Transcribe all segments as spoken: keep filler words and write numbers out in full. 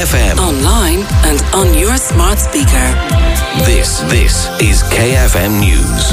F M. Online and on your smart speaker. This, this is K F M News.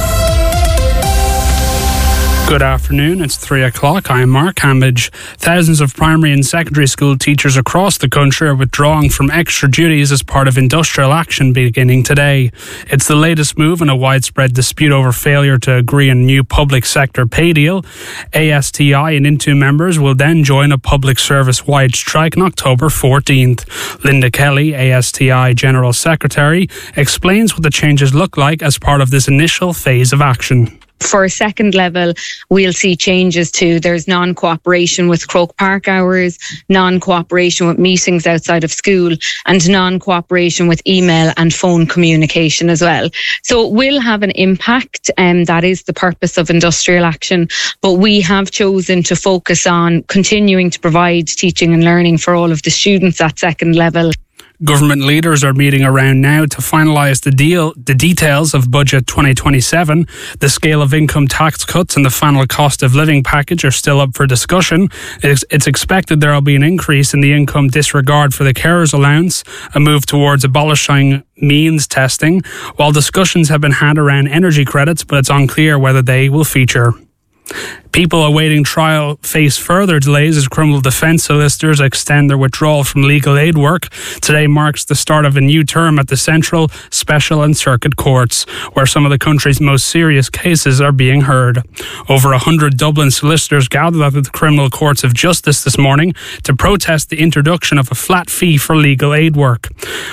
Good afternoon, it's three o'clock. I'm Mark Hambidge. Thousands of primary and secondary school teachers across the country are withdrawing from extra duties as part of industrial action beginning today. It's the latest move in a widespread dispute over failure to agree on a new public sector pay deal. A S T I and Intu members will then join a public service-wide strike on October fourteenth. Linda Kelly, A S T I General Secretary, explains what the changes look like as part of this initial phase of action. For a second level, we'll see changes to there's non-cooperation with Croke Park hours, non-cooperation with meetings outside of school, and non-cooperation with email and phone communication as well. So it will have an impact, and um, that is the purpose of industrial action. But we have chosen to focus on continuing to provide teaching and learning for all of the students at second level. Government leaders are meeting around now to finalise the deal, the details of Budget twenty twenty-seven. The scale of income tax cuts and the final cost of living package are still up for discussion. It's, it's expected there will be an increase in the income disregard for the carers allowance, a move towards abolishing means testing, while discussions have been had around energy credits, but it's unclear whether they will feature. People awaiting trial face further delays as criminal defence solicitors extend their withdrawal from legal aid work. Today marks the start of a new term at the Central, Special and Circuit Courts, where some of the country's most serious cases are being heard. Over a hundred Dublin solicitors gathered at the Criminal Courts of Justice this morning to protest the introduction of a flat fee for legal aid work.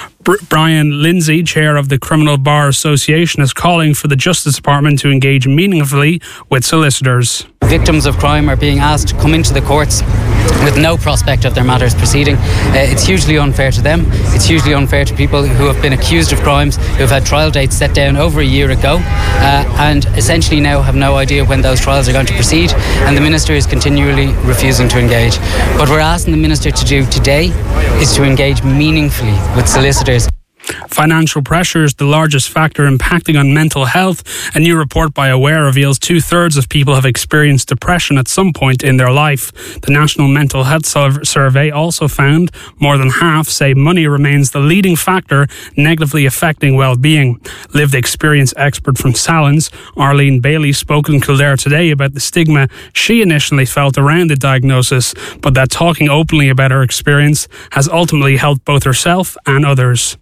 Brian Lindsay, chair of the Criminal Bar Association, is calling for the Justice Department to engage meaningfully with solicitors. Victims of crime are being asked to come into the courts with no prospect of their matters proceeding. Uh, it's hugely unfair to them. It's hugely unfair to people who have been accused of crimes, who have had trial dates set down over a year ago, uh, and essentially now have no idea when those trials are going to proceed, and the Minister is continually refusing to engage. What we're asking the Minister to do today is to engage meaningfully with solicitors. Financial pressure is the largest factor impacting on mental health. A new report by Aware reveals two-thirds of people have experienced depression at some point in their life. The National Mental Health Survey also found more than half say money remains the leading factor negatively affecting well-being. Lived experience expert from Salins, Arlene Bailey, spoke in Kildare today about the stigma she initially felt around the diagnosis, but that talking openly about her experience has ultimately helped both herself and others.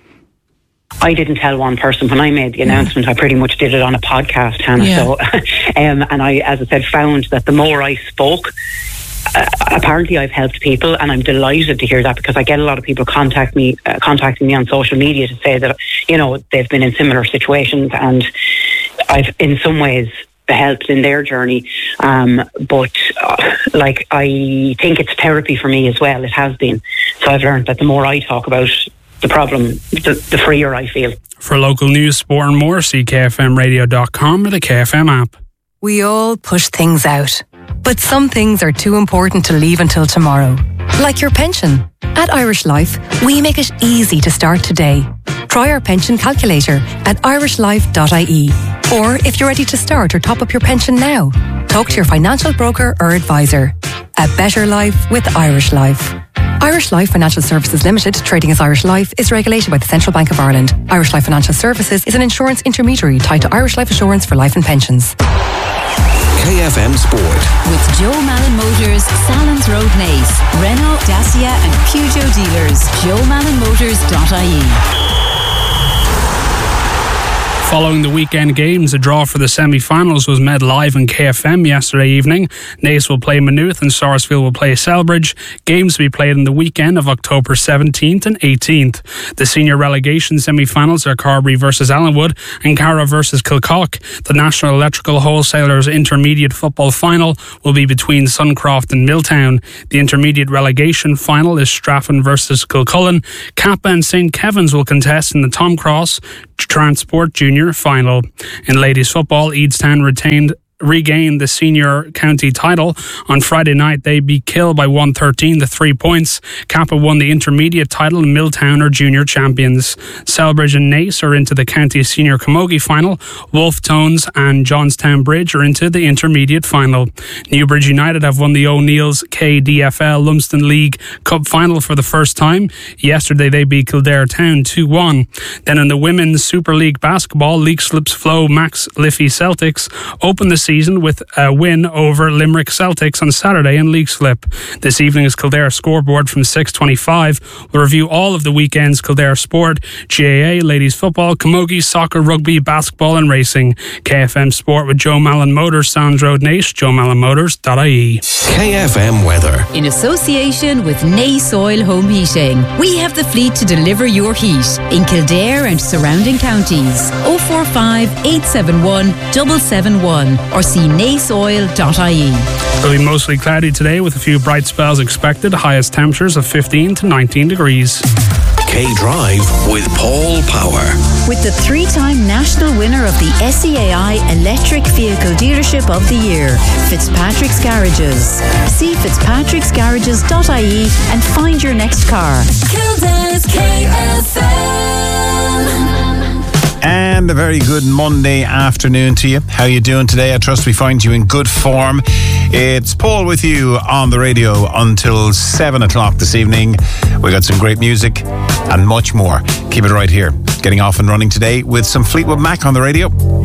I didn't tell one person when I made the announcement. I pretty much did it on a podcast, Hannah. Yeah. So, um, and I, as I said, found that the more I spoke, uh, apparently I've helped people, and I'm delighted to hear that, because I get a lot of people contact me, uh, contacting me on social media to say that, you know, they've been in similar situations, and I've in some ways helped in their journey. Um, but uh, like, I think it's therapy for me as well. It has been. So I've learned that the more I talk about the problem, the, the freer I feel. For local news, sport and more, see K F M radio dot com or the K F M app. We all push things out, but some things are too important to leave until tomorrow. Like your pension. At Irish Life, we make it easy to start today. Try our pension calculator at irish life dot I E. Or if you're ready to start or top up your pension now, talk to your financial broker or advisor. A better life with Irish Life. Irish Life Financial Services Limited, trading as Irish Life, is regulated by the Central Bank of Ireland. Irish Life Financial Services is an insurance intermediary tied to Irish Life Assurance for life and pensions. K F M Sport. With Joe Malin Motors, Salins Road Naas, Renault, Dacia and Peugeot dealers. joe malin motors dot I E. Following the weekend games, a draw for the semi-finals was made live on K F M yesterday evening. Naas will play Maynooth and Sarsfield will play Selbridge. Games to be played on the weekend of October seventeenth and eighteenth. The senior relegation semi-finals are Carbery versus Allenwood and Cara versus Kilcock. The National Electrical Wholesalers Intermediate Football Final will be between Suncroft and Milltown. The intermediate relegation final is Straffan versus Kilcullen. Kappa and Saint Kevin's will contest in the Tom Cross Transport Junior final. In ladies football, Eadstown retained regain the senior county title. On Friday night, they beat Kill by one thirteen to three points. Kappa won the intermediate title and Milltown are junior champions. Selbridge and Naas are into the county senior camogie final. Wolfe Tones and Johnstown Bridge are into the intermediate final. Newbridge United have won the O'Neill's K D F L Lumsden League Cup final for the first time. Yesterday they beat Kildare Town two one. Then in the Women's Super League basketball, Leixlip's Flow Max Liffey Celtics opened the season with a win over Limerick Celtics on Saturday in Leixlip. This evening's Kildare scoreboard from six twenty-five will review all of the weekend's Kildare sport: G A A, ladies football, camogie, soccer, rugby, basketball and racing. K F M Sport with Joe Mallon Motors, Sands Road, Naas, joe mallon motors dot I E. K F M weather. In association with Naas Oil Home Heating, we have the fleet to deliver your heat in Kildare and surrounding counties. oh four five, eight seven one, seven seven one or see naas oil dot I E. It'll be mostly cloudy today with a few bright spells expected. Highest temperatures of fifteen to nineteen degrees. K-Drive with Paul Power. With the three-time national winner of the S E A I Electric Vehicle Dealership of the Year, Fitzpatrick's Garages. See fitzpatricks garages dot I E and find your next car. Kildare's K F M. And a very good Monday afternoon to you. How you doing today? I trust we find you in good form. It's Paul with you on the radio until seven o'clock this evening. We got some great music and much more. Keep it right here. Getting off and running today with some Fleetwood Mac on the radio.